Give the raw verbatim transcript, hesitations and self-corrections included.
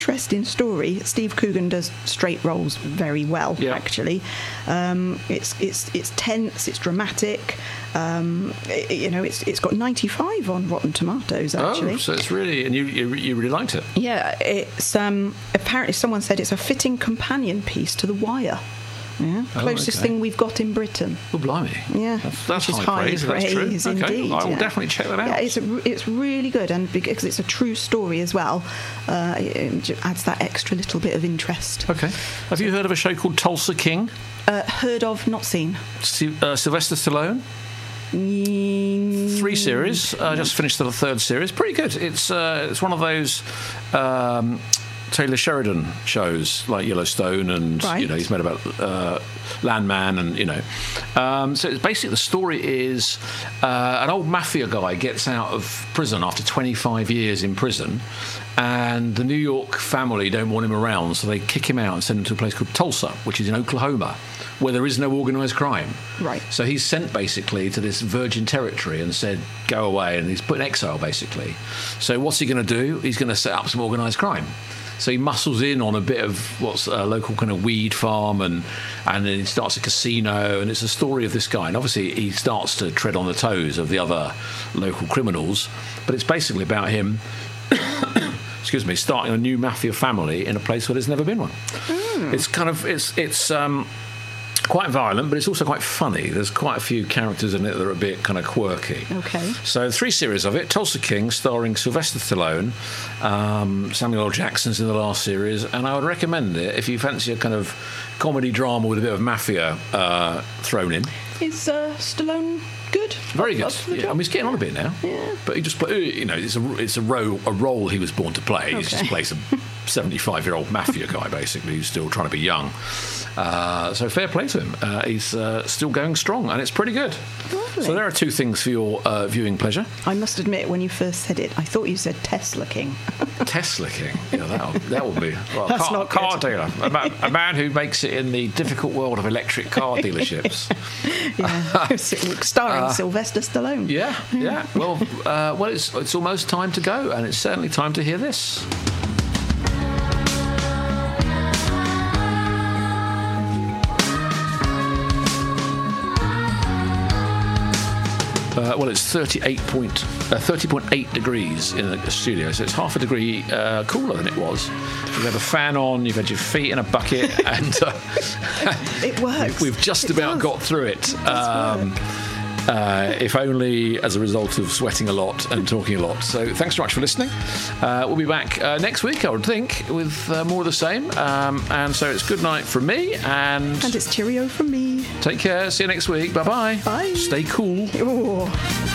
interesting story. Steve Coogan does straight roles very well, yeah. actually. Um, it's it's it's tense, it's dramatic. Um, it, you know, it's it's got ninety-five on Rotten Tomatoes, actually. Oh, so it's really, and you you, you really liked it. Yeah, it's um, apparently someone said it's a fitting companion piece to The Wire. Yeah, oh, closest okay. thing we've got in Britain. Oh, blimey! Yeah, that's, that's which is high, high praise. praise, That's true. Okay. Indeed. I will yeah. definitely check that out. Yeah, it's a, it's really good, and because it's a true story as well, uh, it adds that extra little bit of interest. Okay. Have you heard of a show called Tulsa King? Uh, heard of, not seen. Sy- uh, Sylvester Stallone. Mm. Three series. I uh, just finished the third series. Pretty good. It's uh, it's one of those. Um, Taylor Sheridan shows like Yellowstone, and right. you know he's made about uh, Landman, and you know. Um, so it's basically the story is uh, an old mafia guy gets out of prison after twenty-five years in prison, and the New York family don't want him around, so they kick him out and send him to a place called Tulsa, which is in Oklahoma, where there is no organised crime. Right. So he's sent basically to this virgin territory and said, go away, and he's put in exile basically. So what's he going to do? He's going to set up some organised crime. So he muscles in on a bit of what's a local kind of weed farm, and and then he starts a casino, and it's a story of this guy. And obviously he starts to tread on the toes of the other local criminals, but it's basically about him, excuse me, starting a new mafia family in a place where there's never been one. Mm. It's kind of, it's, it's, um, quite violent, but it's also quite funny. There's quite a few characters in it that are a bit kind of quirky. Okay. So three series of it. Tulsa King, starring Sylvester Stallone. Um, Samuel L. Jackson's in the last series, and I would recommend it if you fancy a kind of comedy drama with a bit of mafia uh, thrown in. Is uh, Stallone good? Very good. Up for the Yeah, job? I mean, he's getting on a bit now. Yeah. But he just play, you know, it's a it's a role a role he was born to play. He Okay. just plays a seventy-five-year-old mafia guy basically who's still trying to be young. Uh, so fair play to him. Uh, he's uh, still going strong, and it's pretty good. Lovely. So there are two things for your uh, viewing pleasure. I must admit, when you first said it, I thought you said Tesla King. Tesla King. Yeah, that'll, that will be well, That's car, not car good. dealer. A man, a man who makes it in the difficult world of electric car dealerships. Yeah, starring Uh, Sylvester Stallone. Yeah, yeah. Well, uh, well, it's it's almost time to go, and it's certainly time to hear this. Uh, well, it's thirty-eight point, uh, thirty point eight degrees in the studio, so it's half a degree uh, cooler than it was. You've had a fan on, you've had your feet in a bucket, and uh, It works. we've just It about does. got through it. It does Um, work. uh, if only as a result of sweating a lot and talking a lot. So thanks so much for listening. Uh, we'll be back uh, next week, I would think, with uh, more of the same. Um, and so it's good night from me, and And it's cheerio from me. take care. See you next week. Bye-bye. Bye. Stay cool. Oh.